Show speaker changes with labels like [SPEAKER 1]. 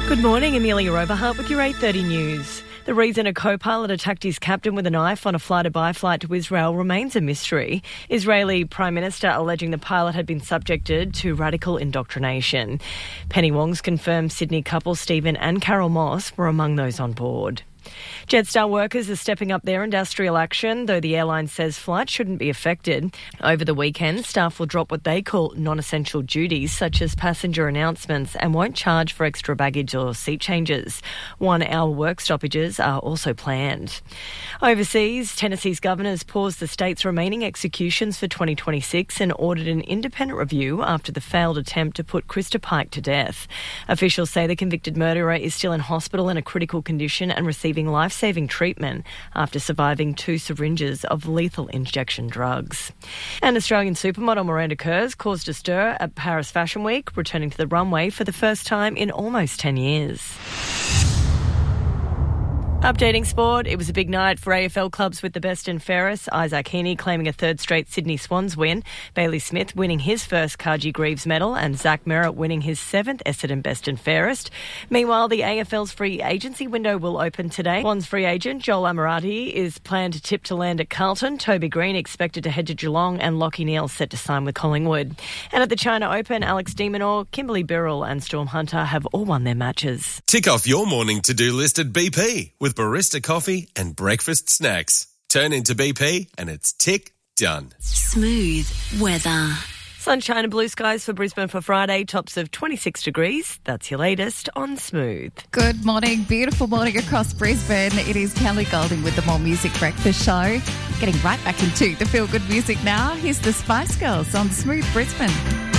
[SPEAKER 1] Good morning, Amelia Overhart with your 8:30 news. The reason a co-pilot attacked his captain with a knife on a fly-to-by flight to Israel remains a mystery. Israeli Prime Minister alleging the pilot had been subjected to radical indoctrination. Penny Wong's confirmed Sydney couple Stephen and Carol Moss were among those on board. Jetstar workers are stepping up their industrial action, though the airline says flights shouldn't be affected. Over the weekend, staff will drop what they call non-essential duties, such as passenger announcements, and won't charge for extra baggage or seat changes. 1-hour work stoppages are also planned. Overseas, Tennessee's governor has paused the state's remaining executions for 2026 and ordered an independent review after the failed attempt to put Krista Pike to death. Officials say the convicted murderer is still in hospital in a critical condition and receiving life-saving treatment after surviving 2 syringes of lethal injection drugs. And Australian supermodel Miranda Kerr caused a stir at Paris Fashion Week, returning to the runway for the first time in almost 10 years. Updating sport, it was a big night for AFL clubs with the best and fairest. Isaac Heaney claiming a third straight Sydney Swans win, Bailey Smith winning his first Carji Greaves medal, and Zach Merritt winning his 7th Essendon best and fairest. Meanwhile, the AFL's free agency window will open today. Swans free agent Joel Amirati is planned to tip to land at Carlton, Toby Green expected to head to Geelong, and Lachie Neale set to sign with Collingwood. And at the China Open, Alex de Minaur, Kimberly Birrell and Storm Hunter have all won their matches.
[SPEAKER 2] Tick off your morning to-do list at BP with barista coffee and breakfast snacks. Turn into BP and it's tick done.
[SPEAKER 3] Smooth weather.
[SPEAKER 1] Sunshine and blue skies for Brisbane for Friday, tops of 26 degrees. That's your latest on Smooth.
[SPEAKER 4] Good morning, beautiful morning across Brisbane. It is Kelly Golding with the More Music Breakfast Show. Getting right back into the feel-good music now. Here's the Spice Girls on Smooth Brisbane.